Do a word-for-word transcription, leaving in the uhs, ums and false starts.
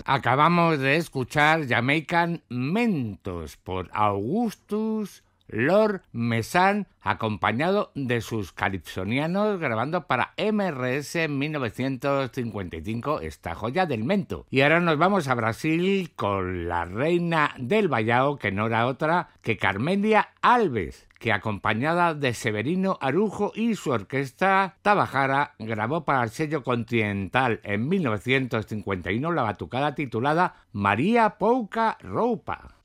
Acabamos de escuchar Jamaican Mentos por Augustus Lord Mesan, acompañado de sus calipsonianos, grabando para M R S en mil novecientos cincuenta y cinco esta joya del mento. Y ahora nos vamos a Brasil con la reina del Baião, que no era otra que Carmélia Alves, que acompañada de Severino Arujo y su orquesta Tabajara, grabó para el sello Continental en mil novecientos cincuenta y uno la batucada titulada María Pouca Roupa.